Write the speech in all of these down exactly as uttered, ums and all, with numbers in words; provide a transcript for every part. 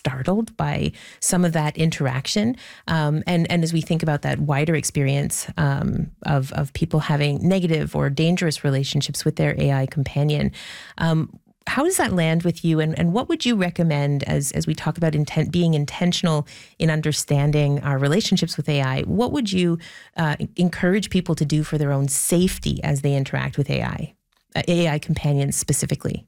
startled by some of that interaction. Um, and, and as we think about that wider experience um, of, of people having negative or dangerous relationships with their A I companion, um, how does that land with you? And, and what would you recommend as, as we talk about intent, being intentional in understanding our relationships with A I? What would you uh, encourage people to do for their own safety as they interact with A I, uh, A I companions specifically?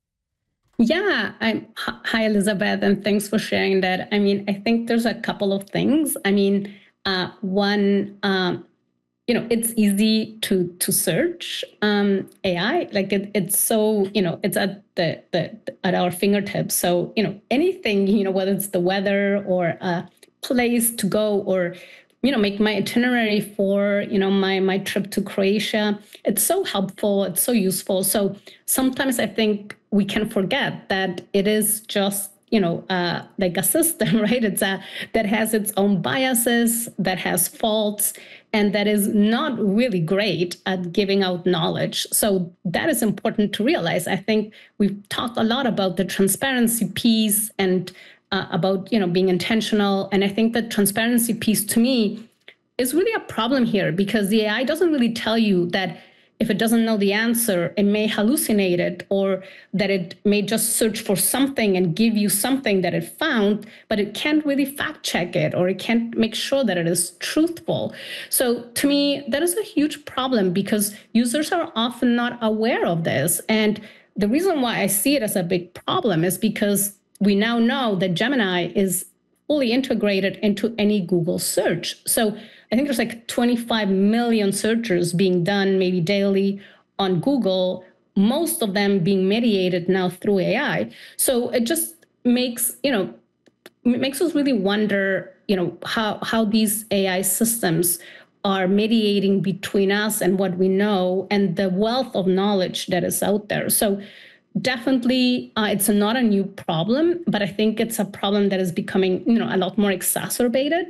Yeah. I'm, hi, Elizabeth, and thanks for sharing that. I mean, I think there's a couple of things. I mean, uh, one, um, you know, it's easy to to search um, A I. Like it, it's so, you know, it's at the, the at our fingertips. So, you know, anything, you know, whether it's the weather or a place to go or, you know, make my itinerary for, you know, my my trip to Croatia. It's so helpful. It's so useful. So sometimes I think we can forget that it is just, you know, uh, like a system, right? It's a that has its own biases, that has faults, and that is not really great at giving out knowledge. So that is important to realize. I think we've talked a lot about the transparency piece and uh, about, you know, being intentional. And I think the transparency piece to me is really a problem here because the A I doesn't really tell you that if it doesn't know the answer, it may hallucinate it, or that it may just search for something and give you something that it found, but it can't really fact check it, or it can't make sure that it is truthful. So to me, that is a huge problem because users are often not aware of this. And the reason why I see it as a big problem is because we now know that Gemini is fully integrated into any Google search. So I think there's like twenty-five million searches being done maybe daily on Google, most of them being mediated now through A I. So it just makes, you know, makes us really wonder, you know, how, how these A I systems are mediating between us and what we know and the wealth of knowledge that is out there. So definitely, uh, it's not a new problem, but I think it's a problem that is becoming, you know, a lot more exacerbated.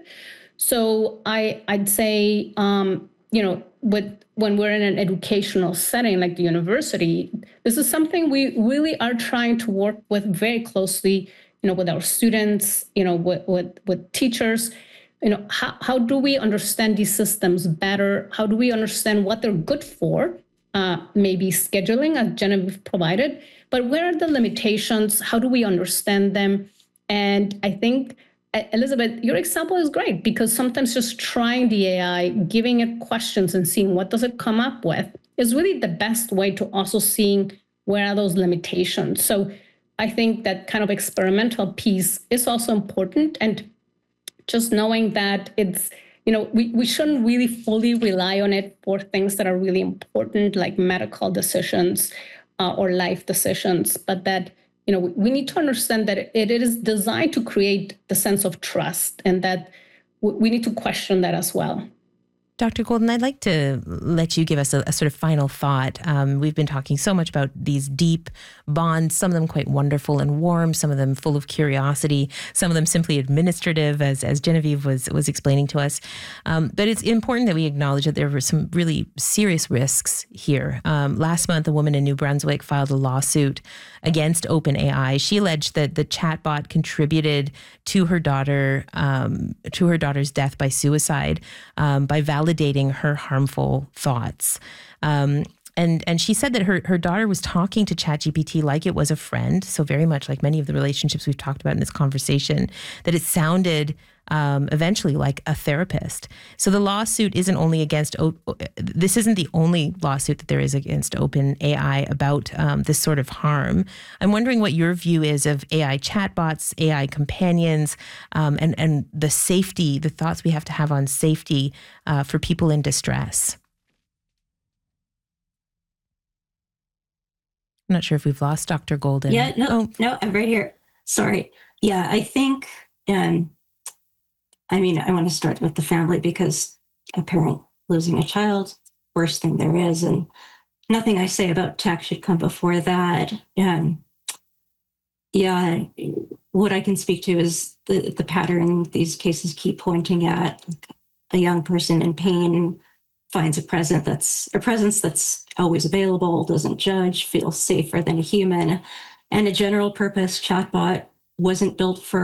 So I, I'd say, um, you know, with when we're in an educational setting like the university, this is something we really are trying to work with very closely, you know, with our students, you know, with with, with teachers. You know, how, how do we understand these systems better? How do we understand what they're good for? Uh, maybe scheduling, as Genevieve provided, but where are the limitations? How do we understand them? And I think, Elizabeth, your example is great because sometimes just trying the A I, giving it questions and seeing what does it come up with is really the best way to also seeing where are those limitations. So I think that kind of experimental piece is also important. And just knowing that it's, you know, we, we shouldn't really fully rely on it for things that are really important, like medical decisions uh, or life decisions, but that, you know, we need to understand that it, it is designed to create the sense of trust and that w- we need to question that as well. Doctor Golden, I'd like to let you give us a, a sort of final thought. Um, we've been talking so much about these deep bonds, some of them quite wonderful and warm, some of them full of curiosity, some of them simply administrative, as as Genevieve was was explaining to us. Um, but it's important that we acknowledge that there were some really serious risks here. Um, last month, a woman in New Brunswick filed a lawsuit against OpenAI. She alleged that the chatbot contributed to her daughter, um, to her daughter's death by suicide, um, by validating her harmful thoughts. Um, and and she said that her, her daughter was talking to ChatGPT like it was a friend, so very much like many of the relationships we've talked about in this conversation, that it sounded um, eventually like a therapist. So the lawsuit isn't only against, o- this isn't the only lawsuit that there is against OpenAI about um, this sort of harm. I'm wondering what your view is of A I chatbots, A I companions, um, and, and the safety, the thoughts we have to have on safety uh, for people in distress. I'm not sure if we've lost Doctor Golden. Yeah, no, oh. no, I'm right here. Sorry. Yeah, I think, um, I mean, I want to start with the family because a parent losing a child, worst thing there is. And nothing I say about tech should come before that. Um, yeah, what I can speak to is the, the pattern these cases keep pointing at. A young person in pain finds a present that's a presence that's always available, doesn't judge, feels safer than a human, and a general purpose chatbot wasn't built for